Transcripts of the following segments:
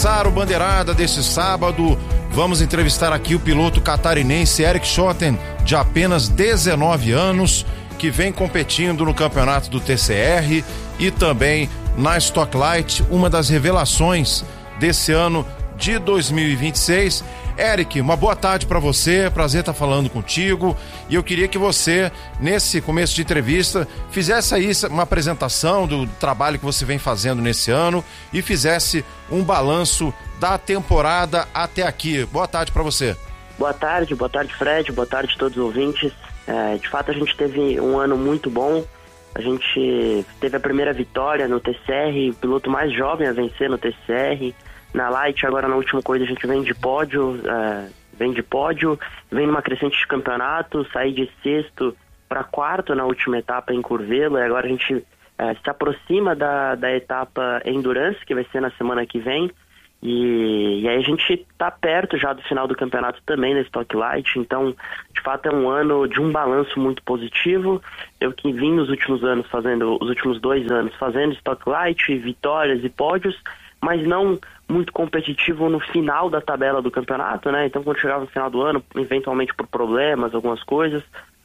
começar o Bandeirada desse sábado, vamos entrevistar aqui o piloto catarinense Eric Schotten, de apenas 19 anos, que vem competindo no campeonato do TCR e também na Stock Light, uma das revelações desse ano de 2026. Eric, uma boa tarde para você, prazer estar falando contigo, e eu queria que você, nesse começo de entrevista, fizesse aí uma apresentação do trabalho que você vem fazendo nesse ano e fizesse um balanço da temporada até aqui. Boa tarde para você. Boa tarde Fred, boa tarde a todos os ouvintes. De fato a gente teve um ano muito bom, a gente teve a primeira vitória no TCR, o piloto mais jovem a vencer no TCR. Na Light, agora na última corrida a gente vem de pódio, vem numa crescente de campeonato, saí de sexto para quarto na última etapa em Curvelo, e agora a gente se aproxima da etapa Endurance, que vai ser na semana que vem, e aí a gente está perto já do final do campeonato também da Stock Light, então de fato é um ano de um balanço muito positivo. Eu que vim nos últimos 2 anos fazendo Stock Light, vitórias e pódios, mas não muito competitivo no final da tabela do campeonato, né? Então quando chegava no final do ano, eventualmente por problemas, algumas coisas,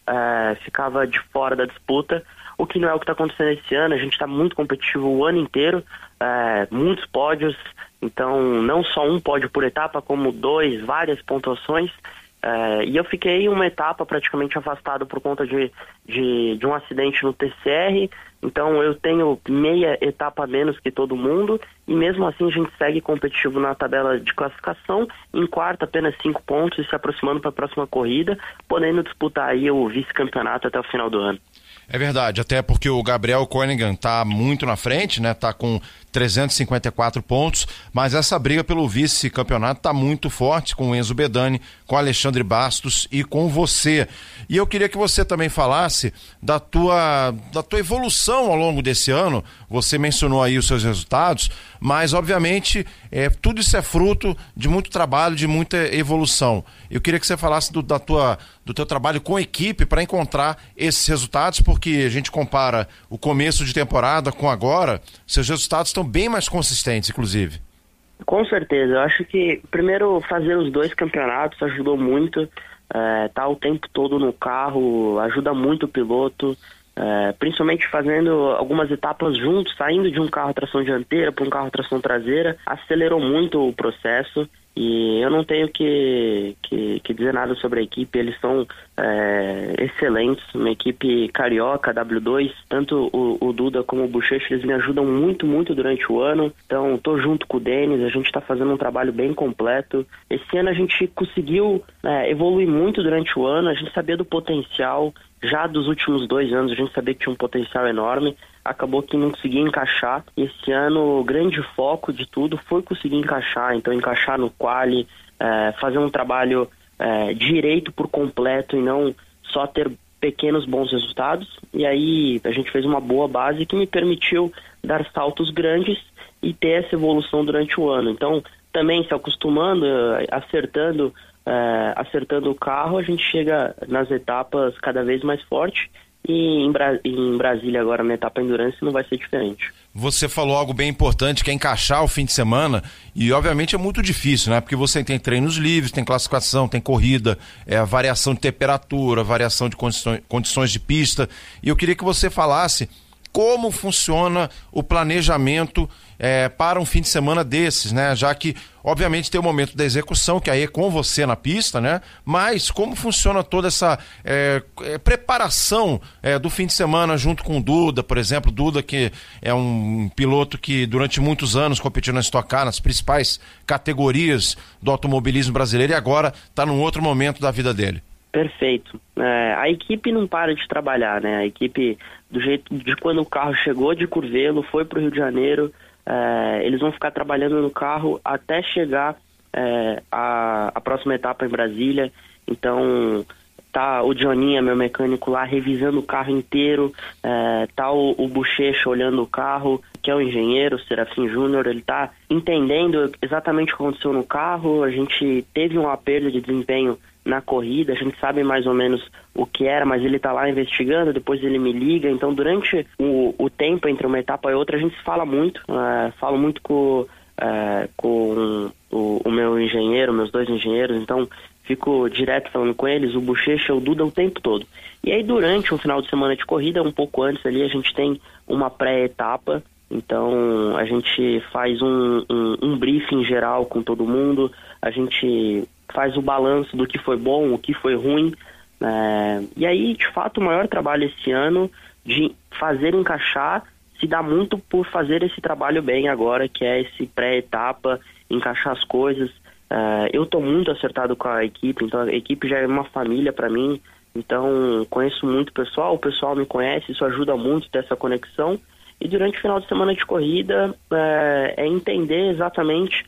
ficava de fora da disputa, o que não é o que está acontecendo esse ano. A gente está muito competitivo o ano inteiro, muitos pódios, então não só um pódio por etapa, como 2, várias pontuações, e eu fiquei uma etapa praticamente afastado por conta de um acidente no TCR, então eu tenho meia etapa a menos que todo mundo, e mesmo assim a gente segue competitivo na tabela de classificação, em quarto apenas 5 pontos e se aproximando para a próxima corrida, podendo disputar aí o vice-campeonato até o final do ano. É verdade, até porque o Gabriel Koenigan tá muito na frente, né? Tá com 354 pontos, mas essa briga pelo vice-campeonato tá muito forte com o Enzo Bedani, com o Alexandre Bastos e com você. E eu queria que você também falasse da tua evolução ao longo desse ano. Você mencionou aí os seus resultados, mas obviamente tudo isso é fruto de muito trabalho, de muita evolução. Eu queria que você falasse do teu trabalho com a equipe para encontrar esses resultados, porque a gente compara o começo de temporada com agora, seus resultados estão bem mais consistentes, inclusive. Com certeza, eu acho que primeiro fazer os 2 campeonatos ajudou muito, tá o tempo todo no carro, ajuda muito o piloto, principalmente fazendo algumas etapas juntos, saindo de um carro tração dianteira para um carro tração traseira, acelerou muito o processo. E eu não tenho que dizer nada sobre a equipe, eles são excelentes, uma equipe carioca, W2, tanto o Duda como o Bochecha, eles me ajudam muito, muito durante o ano, então estou junto com o Denis, a gente está fazendo um trabalho bem completo. Esse ano a gente conseguiu evoluir muito durante o ano, a gente sabia do potencial, já dos últimos 2 anos a gente sabia que tinha um potencial enorme, acabou que não conseguia encaixar. Esse ano o grande foco de tudo foi conseguir encaixar, então encaixar no quali, fazer um trabalho direito por completo e não só ter pequenos bons resultados. E aí a gente fez uma boa base que me permitiu dar saltos grandes e ter essa evolução durante o ano. Então também se acostumando, acertando o carro, a gente chega nas etapas cada vez mais forte. E em Brasília agora, na etapa Endurance, não vai ser diferente. Você falou algo bem importante, que é encaixar o fim de semana, e obviamente é muito difícil, né? Porque você tem treinos livres, tem classificação, tem corrida, variação de temperatura, variação de condições de pista, e eu queria que você falasse como funciona o planejamento para um fim de semana desses, né? Já que, obviamente, tem o momento da execução, que aí é com você na pista, né? Mas como funciona toda essa preparação do fim de semana junto com o Duda, por exemplo, Duda, que é um piloto que durante muitos anos competiu na Stock Car, nas principais categorias do automobilismo brasileiro, e agora está num outro momento da vida dele. Perfeito. A equipe não para de trabalhar, né? A equipe, do jeito de quando o carro chegou de Curvelo, foi para o Rio de Janeiro, eles vão ficar trabalhando no carro até chegar a próxima etapa em Brasília. Então tá o Johninha, meu mecânico lá, revisando o carro inteiro, tá o Bochecha olhando o carro, que é o engenheiro, o Serafim Júnior, ele tá entendendo exatamente o que aconteceu no carro. A gente teve uma perda de desempenho na corrida, a gente sabe mais ou menos o que era, mas ele tá lá investigando, depois ele me liga. Então durante o tempo entre uma etapa e outra a gente fala muito com engenheiro, meus 2 engenheiros, então fico direto falando com eles, o Bochecha, o Duda o tempo todo. E aí durante um final de semana de corrida, um pouco antes ali, a gente tem uma pré-etapa, então a gente faz um briefing geral com todo mundo, a gente faz o balanço do que foi bom, o que foi ruim, e aí de fato o maior trabalho esse ano de fazer encaixar se dá muito por fazer esse trabalho bem agora, que é esse pré-etapa, encaixar as coisas. Eu estou muito acertado com a equipe, então a equipe já é uma família para mim, então conheço muito o pessoal me conhece, isso ajuda muito a ter essa conexão. E durante o final de semana de corrida é entender exatamente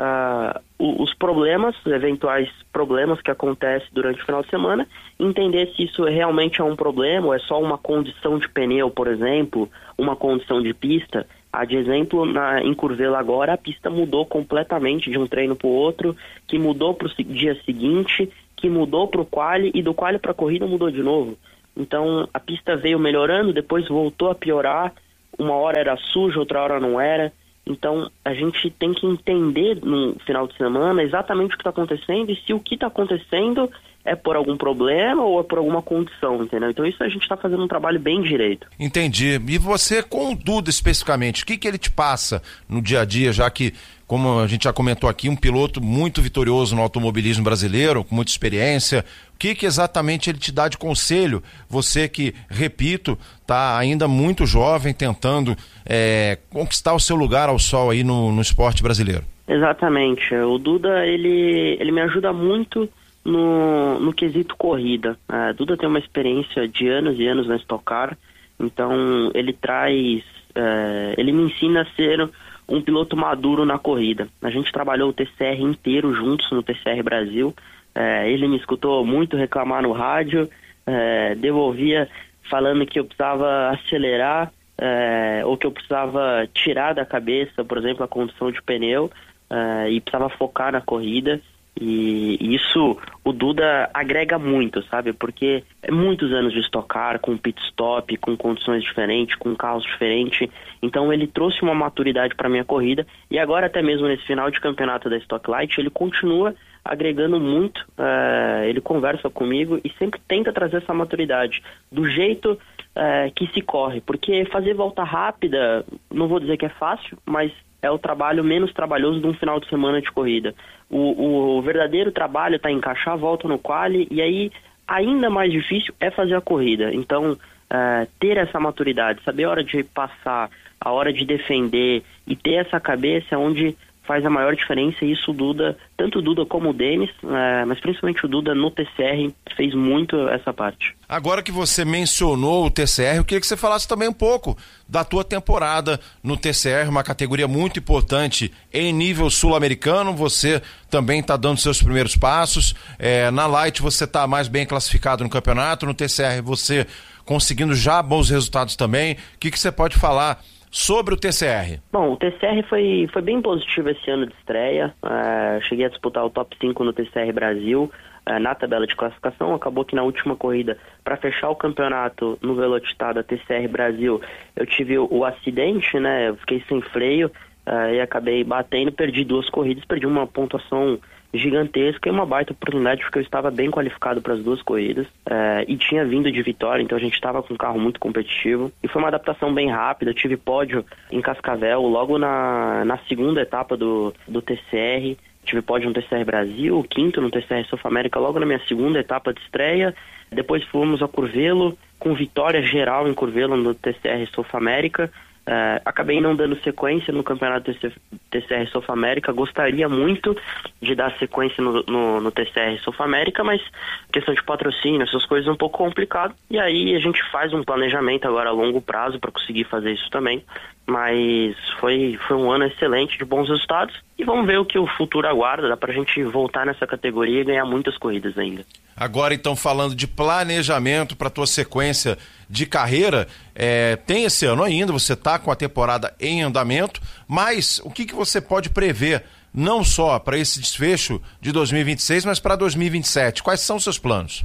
os problemas, os eventuais problemas que acontecem durante o final de semana, entender se isso realmente é um problema ou é só uma condição de pneu, por exemplo, uma condição de pista. De exemplo, em Curvelo agora, a pista mudou completamente de um treino para o outro, que mudou para o dia seguinte, que mudou para o quali, e do quali para a corrida mudou de novo. Então, a pista veio melhorando, depois voltou a piorar, uma hora era suja, outra hora não era. Então, a gente tem que entender no final de semana exatamente o que está acontecendo e se o que está acontecendo é por algum problema ou é por alguma condição, entendeu? Então isso a gente está fazendo um trabalho bem direito. Entendi. E você, com o Duda especificamente, o que ele te passa no dia a dia, já que, como a gente já comentou aqui, um piloto muito vitorioso no automobilismo brasileiro, com muita experiência, o que exatamente ele te dá de conselho? Você que, repito, está ainda muito jovem, tentando conquistar o seu lugar ao sol aí no esporte brasileiro. Exatamente. O Duda, ele me ajuda muito no quesito corrida. Duda tem uma experiência de anos e anos na Stock Car, então ele me ensina a ser um piloto maduro na corrida. A gente trabalhou o TCR inteiro juntos no TCR Brasil, ele me escutou muito reclamar no rádio, devolvia falando que eu precisava acelerar, ou que eu precisava tirar da cabeça, por exemplo, a condução de pneu, e precisava focar na corrida. E isso o Duda agrega muito, sabe? Porque é muitos anos de Stock Car, com pit stop, com condições diferentes, com carros diferentes. Então ele trouxe uma maturidade para minha corrida. E agora até mesmo nesse final de campeonato da Stock Light, ele continua agregando muito. Ele conversa comigo e sempre tenta trazer essa maturidade do jeito que se corre. Porque fazer volta rápida, não vou dizer que é fácil, mas é o trabalho menos trabalhoso de um final de semana de corrida. O verdadeiro trabalho está em encaixar a volta no quali, e aí ainda mais difícil é fazer a corrida. Então, ter essa maturidade, saber a hora de passar, a hora de defender e ter essa cabeça onde faz a maior diferença. E isso o Duda, tanto o Duda como o Denis, mas principalmente o Duda no TCR, fez muito essa parte. Agora que você mencionou o TCR, eu queria que você falasse também um pouco da tua temporada no TCR, uma categoria muito importante em nível sul-americano. Você também está dando seus primeiros passos. Na Light você está mais bem classificado no campeonato, no TCR você conseguindo já bons resultados também. O que você pode falar sobre o TCR? Bom, o TCR foi bem positivo esse ano de estreia. Cheguei a disputar o top 5 no TCR Brasil, na tabela de classificação. Acabou que na última corrida, para fechar o campeonato no Velocitar da TCR Brasil, eu tive o acidente, né? Eu fiquei sem freio e acabei batendo, perdi 2 corridas, perdi uma pontuação gigantesca e uma baita oportunidade, porque eu estava bem qualificado para as 2 corridas e tinha vindo de vitória, então a gente estava com um carro muito competitivo e foi uma adaptação bem rápida. Eu tive pódio em Cascavel logo na segunda etapa do TCR, tive pódio no TCR Brasil, 5º no TCR South America logo na minha segunda etapa de estreia. Depois fomos a Curvelo, com vitória geral em Curvelo no TCR South America. Acabei não dando sequência no campeonato TCR South America. Gostaria muito de dar sequência no TCR South America, mas questão de patrocínio, essas coisas um pouco complicado. E aí a gente faz um planejamento agora a longo prazo para conseguir fazer isso também. Mas foi um ano excelente, de bons resultados, e vamos ver o que o futuro aguarda. Dá pra gente voltar nessa categoria e ganhar muitas corridas ainda. Agora, então, falando de planejamento para a tua sequência de carreira, tem esse ano ainda, você está com a temporada em andamento, mas o que você pode prever, não só para esse desfecho de 2026, mas para 2027? Quais são os seus planos?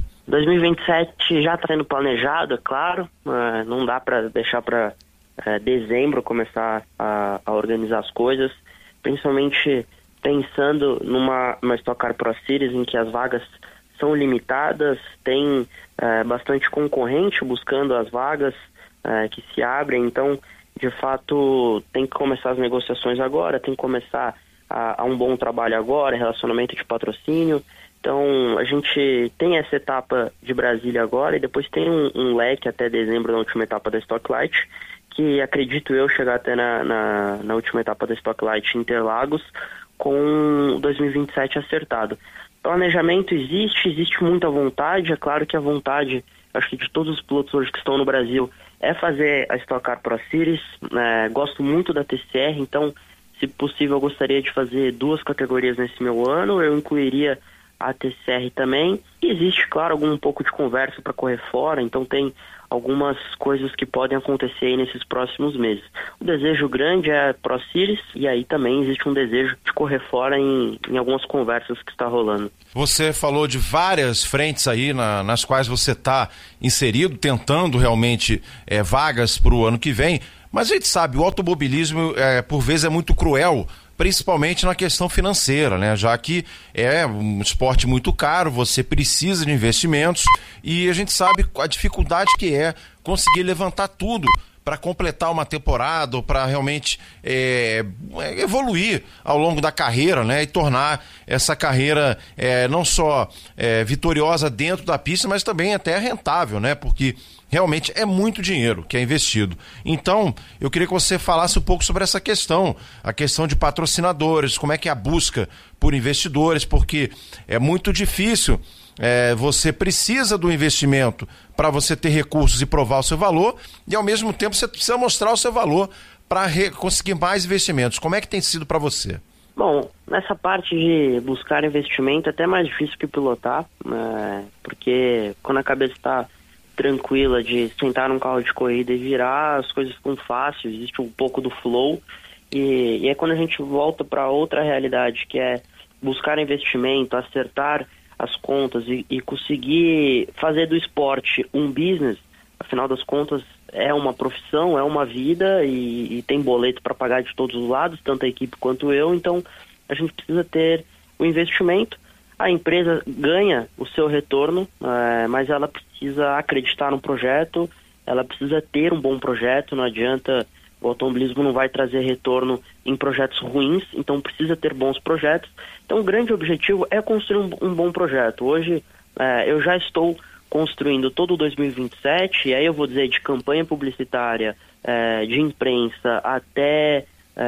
2027 já está sendo planejado, é claro, não dá para deixar para dezembro começar a organizar as coisas, principalmente pensando numa Stock Car Pro Series em que as vagas são limitadas, tem bastante concorrente buscando as vagas que se abrem, então, de fato, tem que começar as negociações agora, tem que começar a um bom trabalho agora, relacionamento de patrocínio. Então, a gente tem essa etapa de Brasília agora e depois tem um leque até dezembro na última etapa da Stock Light, que acredito eu chegar até na última etapa da Stock Light Interlagos com 2027 acertado. Planejamento existe muita vontade, é claro que a vontade, acho que de todos os pilotos hoje que estão no Brasil, é fazer a Stock Car Pro Series. Gosto muito da TCR, então, se possível, eu gostaria de fazer 2 categorias nesse meu ano, eu incluiria a TCR também. E existe, claro, um pouco de conversa para correr fora, então tem algumas coisas que podem acontecer aí nesses próximos meses. O desejo grande é a Pro Series e aí também existe um desejo de correr fora em algumas conversas que está rolando. Você falou de várias frentes aí nas quais você está inserido, tentando realmente vagas para o ano que vem, mas a gente sabe, o automobilismo por vezes é muito cruel, principalmente na questão financeira, né? Já que é um esporte muito caro, você precisa de investimentos e a gente sabe a dificuldade que é conseguir levantar tudo para completar uma temporada ou para realmente evoluir ao longo da carreira, né? E tornar essa carreira não só vitoriosa dentro da pista, mas também até rentável, né? Porque realmente é muito dinheiro que é investido. Então, eu queria que você falasse um pouco sobre essa questão, a questão de patrocinadores, como é que é a busca por investidores, porque é muito difícil, você precisa do investimento para você ter recursos e provar o seu valor, e ao mesmo tempo você precisa mostrar o seu valor para conseguir mais investimentos. Como é que tem sido para você? Bom, nessa parte de buscar investimento é até mais difícil que pilotar, porque quando a cabeça está tranquila de sentar num carro de corrida e virar, as coisas ficam fáceis, existe um pouco do flow, e é quando a gente volta para outra realidade, que é buscar investimento, acertar as contas e conseguir fazer do esporte um business. Afinal das contas, é uma profissão, é uma vida e tem boleto para pagar de todos os lados, tanto a equipe quanto eu, então a gente precisa ter o investimento. A empresa ganha o seu retorno, mas ela precisa acreditar no projeto, ela precisa ter um bom projeto, não adianta, o automobilismo não vai trazer retorno em projetos ruins, então precisa ter bons projetos. Então o grande objetivo é construir um bom projeto. Hoje eu já estou construindo todo o 2027, e aí eu vou dizer de campanha publicitária, de imprensa, até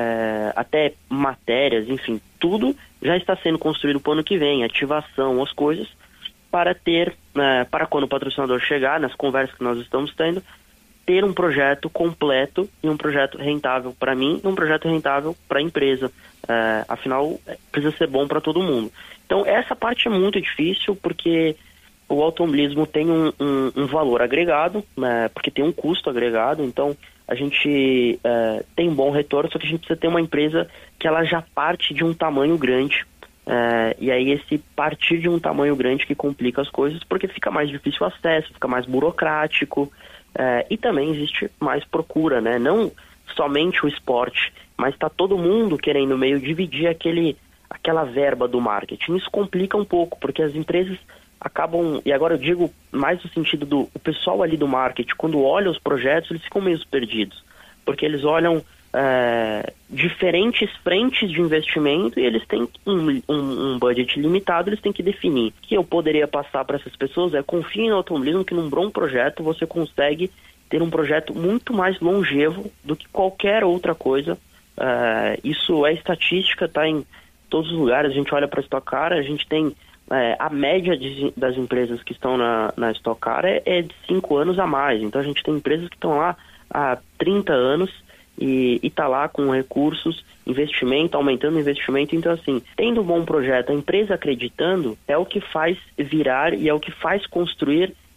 matérias, enfim, tudo já está sendo construído para o ano que vem, ativação, as coisas, para ter, para quando o patrocinador chegar, nas conversas que nós estamos tendo, ter um projeto completo e um projeto rentável para mim e um projeto rentável para a empresa. Afinal, precisa ser bom para todo mundo. Então, essa parte é muito difícil porque o automobilismo tem um valor agregado, porque tem um custo agregado, então a gente tem um bom retorno, só que a gente precisa ter uma empresa que ela já parte de um tamanho grande, e aí esse partir de um tamanho grande que complica as coisas, porque fica mais difícil o acesso, fica mais burocrático, e também existe mais procura, né? Não somente o esporte, mas está todo mundo querendo meio dividir aquela verba do marketing. Isso complica um pouco, porque as empresas acabam, e agora eu digo mais no sentido do o pessoal ali do marketing, quando olha os projetos, eles ficam meio perdidos, porque eles olham diferentes frentes de investimento e eles têm um budget limitado, eles têm que definir. O que eu poderia passar para essas pessoas confiem no automobilismo, que num bom projeto você consegue ter um projeto muito mais longevo do que qualquer outra coisa. Isso é estatística, está em todos os lugares. A gente olha para a Stock Car, a gente tem a média das empresas que estão na Stock Car é de 5 anos a mais. Então a gente tem empresas que estão lá há 30 anos e está lá com recursos, investimento, aumentando o investimento. Então, assim, tendo um bom projeto, a empresa acreditando, é o que faz virar e é o que faz construir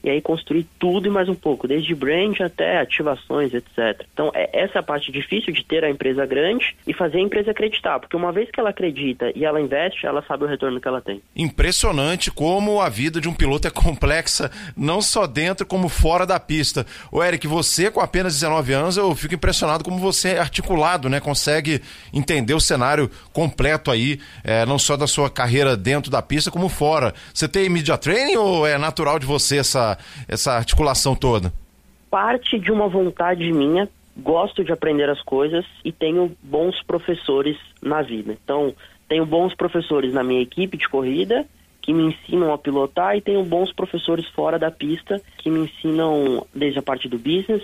e aí construir tudo e mais um pouco, desde brand até ativações, etc. Então, essa é a parte difícil de ter a empresa grande e fazer a empresa acreditar, porque uma vez que ela acredita e ela investe, ela sabe o retorno que ela tem. Impressionante como a vida de um piloto é complexa, não só dentro como fora da pista. Ô Eric, você com apenas 19 anos, eu fico impressionado como você é articulado, né? Consegue entender o cenário completo aí, não só da sua carreira dentro da pista, como fora. Você tem media training ou é natural de você essa articulação toda? Parte de uma vontade minha, gosto de aprender as coisas e tenho bons professores na vida. Então, tenho bons professores na minha equipe de corrida que me ensinam a pilotar e tenho bons professores fora da pista que me ensinam desde a parte do business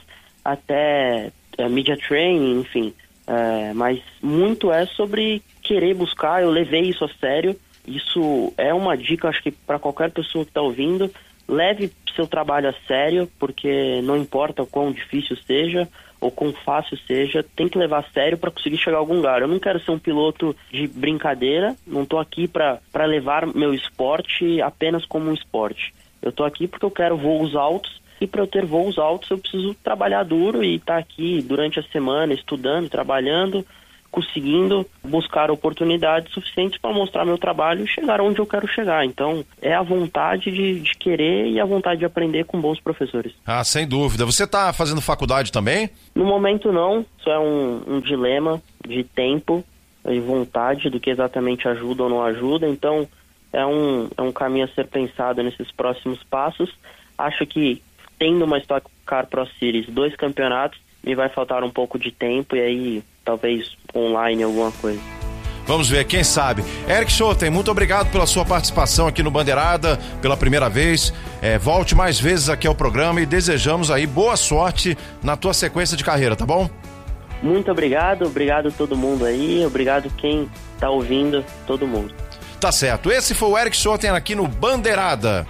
até media training, enfim. Mas muito é sobre querer buscar, eu levei isso a sério. Isso é uma dica, acho que para qualquer pessoa que está ouvindo, leve seu trabalho a sério, porque não importa o quão difícil seja ou quão fácil seja, tem que levar a sério para conseguir chegar a algum lugar. Eu não quero ser um piloto de brincadeira, não estou aqui para levar meu esporte apenas como um esporte. Eu estou aqui porque eu quero voos altos, e para eu ter voos altos eu preciso trabalhar duro e estar aqui durante a semana estudando, trabalhando, conseguindo buscar oportunidades suficientes para mostrar meu trabalho e chegar onde eu quero chegar. Então, é a vontade de querer e a vontade de aprender com bons professores. Ah, sem dúvida. Você está fazendo faculdade também? No momento não, isso é um dilema de tempo e vontade do que exatamente ajuda ou não ajuda. Então, é um caminho a ser pensado nesses próximos passos. Acho que tendo uma Stock Car Pro Series, 2 campeonatos, me vai faltar um pouco de tempo e aí talvez online alguma coisa. Vamos ver, quem sabe. Eric Schoten, muito obrigado pela sua participação aqui no Bandeirada, pela primeira vez. Volte mais vezes aqui ao programa e desejamos aí boa sorte na tua sequência de carreira, tá bom? Muito obrigado a todo mundo aí, obrigado quem tá ouvindo, todo mundo. Tá certo, esse foi o Eric Schoten aqui no Bandeirada.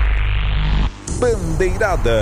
Bandeirada.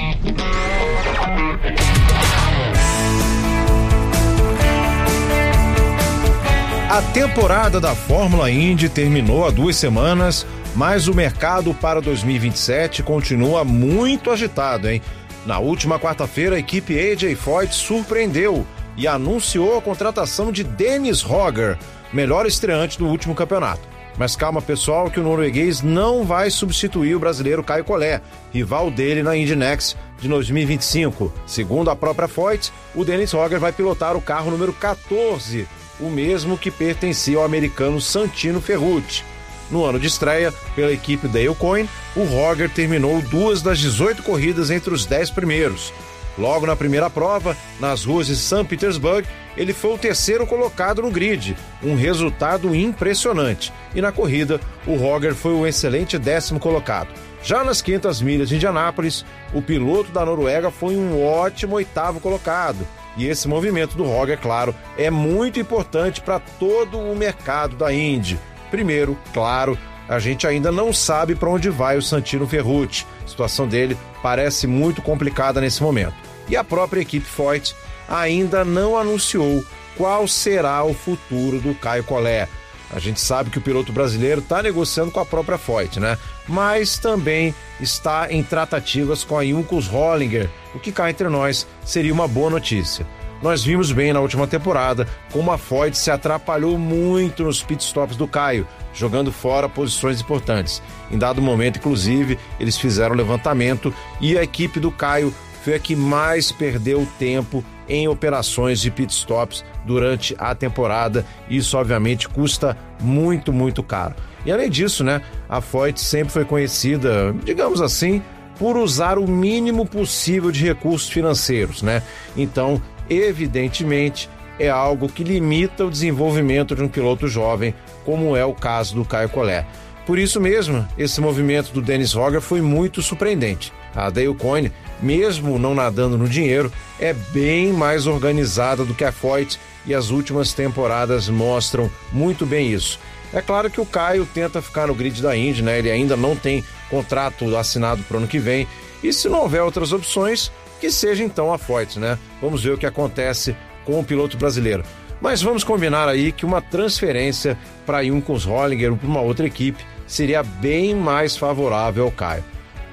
A temporada da Fórmula Indy terminou há 2 semanas, mas o mercado para 2027 continua muito agitado, hein? Na última quarta-feira, a equipe AJ Foyt surpreendeu e anunciou a contratação de Dennis Hogger, melhor estreante do último campeonato. Mas calma, pessoal, que o norueguês não vai substituir o brasileiro Caio Collet, rival dele na Indy NXT de 2025. Segundo a própria Foyt, o Dennis Hogger vai pilotar o carro número 14, o mesmo que pertencia ao americano Santino Ferrucci. No ano de estreia, pela equipe Dale Coyne, o Hogger terminou 2 das 18 corridas entre os 10 primeiros. Logo na primeira prova, nas ruas de St. Petersburg, ele foi o 3º colocado no grid, um resultado impressionante. E na corrida, o Hogger foi o excelente 10º colocado. Já nas 500 milhas de Indianápolis, o piloto da Noruega foi um ótimo 8º colocado. E esse movimento do Hogger, claro, é muito importante para todo o mercado da Indy. Primeiro, claro, a gente ainda não sabe para onde vai o Santino Ferrucci. A situação dele parece muito complicada nesse momento. E a própria equipe Foyt ainda não anunciou qual será o futuro do Caio Collet. A gente sabe que o piloto brasileiro está negociando com a própria Foyt, né? Mas também está em tratativas com a Juncos Hollinger, o que cá entre nós seria uma boa notícia. Nós vimos bem na última temporada como a Foyt se atrapalhou muito nos pitstops do Caio, jogando fora posições importantes. Em dado momento, inclusive, eles fizeram o levantamento e a equipe do Caio foi a que mais perdeu tempo em operações de pitstops durante a temporada. Isso, obviamente, custa muito, muito caro. E além disso, né, a Foyt sempre foi conhecida, digamos assim, por usar o mínimo possível de recursos financeiros, né? Então, evidentemente, é algo que limita o desenvolvimento de um piloto jovem, como é o caso do Caio Collet. Por isso mesmo, esse movimento do Dennis Hogger foi muito surpreendente. A Dale Coyne, mesmo não nadando no dinheiro, é bem mais organizada do que a Foyt e as últimas temporadas mostram muito bem isso. É claro que o Caio tenta ficar no grid da Indy, né? Ele ainda não tem contrato assinado para o ano que vem e se não houver outras opções, que seja então a Foyt, né? Vamos ver o que acontece com o piloto brasileiro. Mas vamos combinar aí que uma transferência para Juncos Hollinger ou para uma outra equipe seria bem mais favorável ao Caio.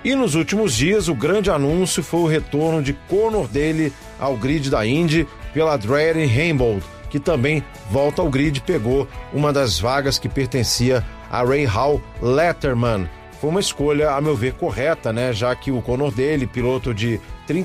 E nos últimos dias, o grande anúncio foi o retorno de Conor Daly ao grid da Indy pela Adrian Heimbold, que também volta ao grid, pegou uma das vagas que pertencia a Rahal Letterman. Foi uma escolha, a meu ver, correta, né? Já que o Conor Daly, piloto de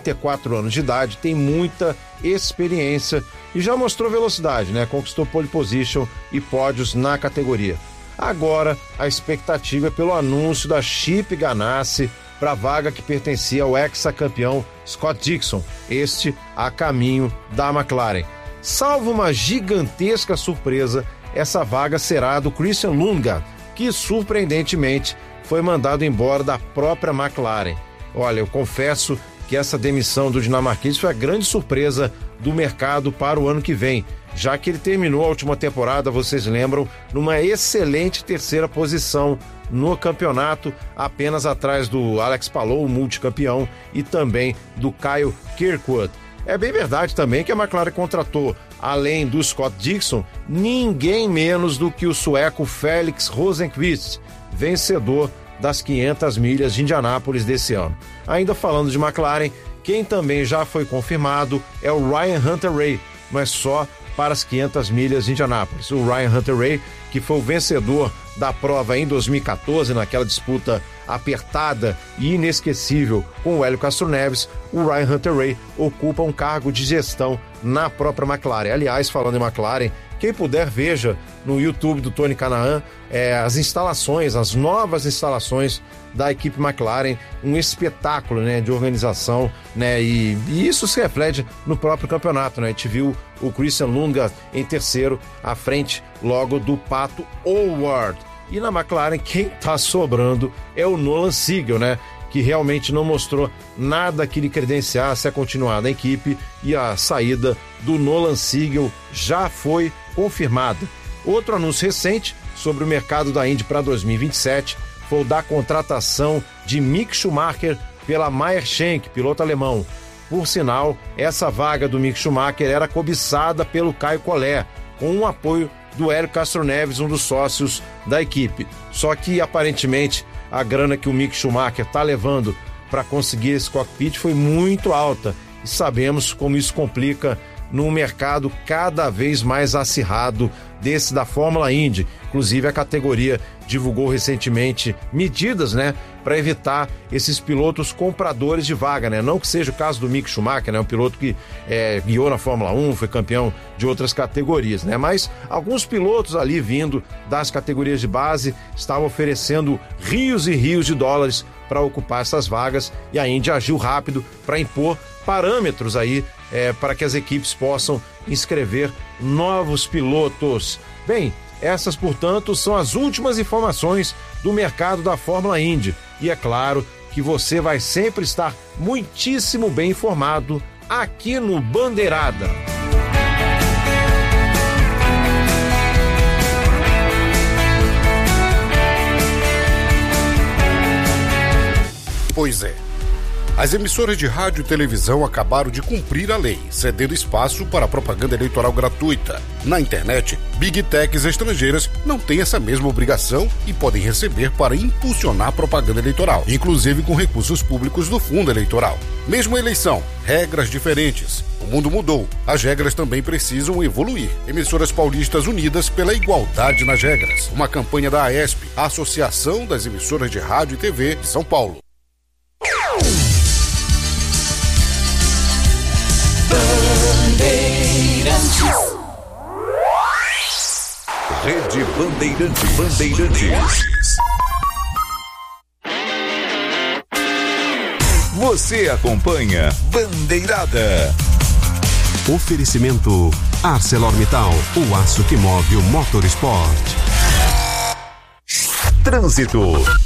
34 anos de idade, tem muita experiência e já mostrou velocidade, né? Conquistou pole position e pódios na categoria. Agora, a expectativa é pelo anúncio da Chip Ganassi para a vaga que pertencia ao ex-campeão Scott Dixon, este a caminho da McLaren. Salvo uma gigantesca surpresa, essa vaga será do Christian Lundgaard, que surpreendentemente foi mandado embora da própria McLaren. Olha, eu confesso que essa demissão do dinamarquês foi a grande surpresa do mercado para o ano que vem, já que ele terminou a última temporada, vocês lembram, numa excelente terceira posição no campeonato, apenas atrás do Alex Palou, multicampeão, e também do Kyle Kirkwood. É bem verdade também que a McLaren contratou, além do Scott Dixon, ninguém menos do que o sueco Felix Rosenqvist, vencedor das 500 milhas de Indianápolis desse ano. Ainda falando de McLaren, quem também já foi confirmado é o Ryan Hunter-Reay, mas só para as 500 milhas de Indianápolis. O Ryan Hunter-Reay, que foi o vencedor da prova em 2014, naquela disputa apertada e inesquecível com o Hélio Castro Neves, o Ryan Hunter-Reay ocupa um cargo de gestão na própria McLaren. Aliás, falando em McLaren, quem puder, veja no YouTube do Tony Kanaan as instalações, as novas instalações da equipe McLaren, um espetáculo, né, de organização, né, e isso se reflete no próprio campeonato, né? A gente viu o Christian Lundgaard em terceiro, à frente logo do Pato O'Ward. E na McLaren, quem tá sobrando é o Nolan Siegel, né? Que realmente não mostrou nada que lhe credenciasse a continuar na equipe, e a saída do Nolan Siegel já foi confirmada. Outro anúncio recente sobre o mercado da Indy para 2027 foi o da contratação de Mick Schumacher pela Meyer Shank, piloto alemão. Por sinal, essa vaga do Mick Schumacher era cobiçada pelo Caio Collet, com o apoio do Hélio Castro Neves, um dos sócios da equipe. Só que, aparentemente, a grana que o Mick Schumacher está levando para conseguir esse cockpit foi muito alta, e sabemos como isso complica num mercado cada vez mais acirrado desse da Fórmula Indy. Inclusive, a categoria divulgou recentemente medidas, né, para evitar esses pilotos compradores de vaga, né? Não que seja o caso do Mick Schumacher, né, um piloto que guiou na Fórmula 1, foi campeão de outras categorias, né? Mas alguns pilotos ali vindo das categorias de base estavam oferecendo rios e rios de dólares para ocupar essas vagas, e a Indy agiu rápido para impor parâmetros aí para que as equipes possam inscrever novos pilotos. Bem, essas, portanto, são as últimas informações do mercado da Fórmula Indy. E é claro que você vai sempre estar muitíssimo bem informado aqui no Bandeirada. Pois é. As emissoras de rádio e televisão acabaram de cumprir a lei, cedendo espaço para propaganda eleitoral gratuita. Na internet, Big Techs estrangeiras não têm essa mesma obrigação e podem receber para impulsionar propaganda eleitoral, inclusive com recursos públicos do fundo eleitoral. Mesmo a eleição, regras diferentes. O mundo mudou, as regras também precisam evoluir. Emissoras paulistas unidas pela igualdade nas regras. Uma campanha da AESP, a Associação das Emissoras de Rádio e TV de São Paulo. Rede Bandeirantes. Você acompanha Bandeirada. Oferecimento ArcelorMittal, o aço que move o motorsport. Trânsito.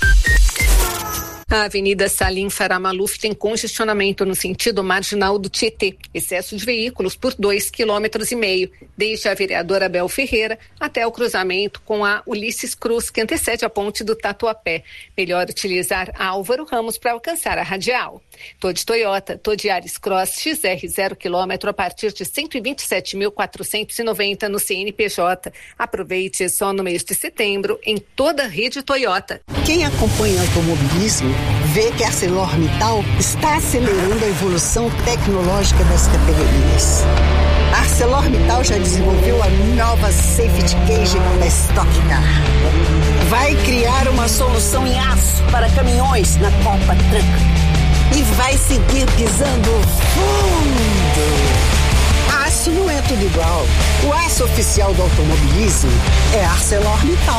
A Avenida Salim Farah Maluf tem congestionamento no sentido marginal do Tietê, excesso de veículos por 2,5 km, desde a vereadora Abel Ferreira até o cruzamento com a Ulisses Cruz, que antecede a ponte do Tatuapé. Melhor utilizar Álvaro Ramos para alcançar a radial. Tô de Toyota, tô de Yaris Cross XR 0 km a partir de 127.490 no CNPJ. Aproveite só no mês de setembro em toda a rede Toyota. Quem acompanha automobilismo vê que a ArcelorMittal está acelerando a evolução tecnológica das categorias. A ArcelorMittal já desenvolveu a nova Safety Cage da Stock Car. Vai criar uma solução em aço para caminhões na Copa Truck. E vai seguir pisando fundo. Aço não é tudo igual. O aço oficial do automobilismo é ArcelorMittal.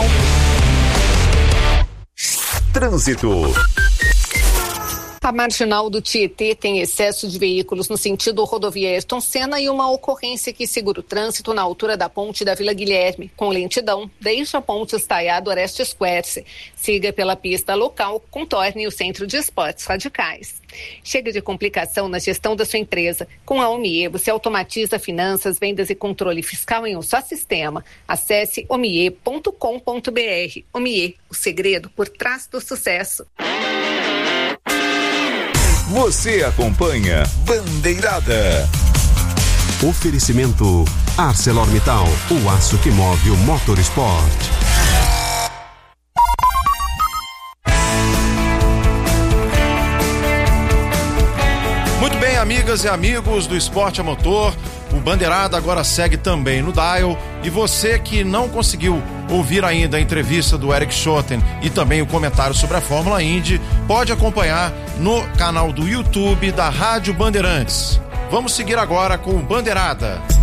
Trânsito. A marginal do Tietê tem excesso de veículos no sentido rodovia Ayrton Senna e uma ocorrência que segura o trânsito na altura da ponte da Vila Guilherme, com lentidão, desde a ponte Estaiado Orestes Querce. Siga pela pista local, contorne o Centro de Esportes Radicais. Chega de complicação na gestão da sua empresa. Com a Omie, você automatiza finanças, vendas e controle fiscal em um só sistema. Acesse omie.com.br. Omie, o segredo por trás do sucesso. Você acompanha Bandeirada. Oferecimento ArcelorMittal, o aço que move o motorsport. Muito bem, amigas e amigos do Esporte a Motor, o Bandeirada agora segue também no Dial, e você que não conseguiu ouvir ainda a entrevista do Eric Schotten e também o comentário sobre a Fórmula Indy, pode acompanhar no canal do YouTube da Rádio Bandeirantes. Vamos seguir agora com o Bandeirada.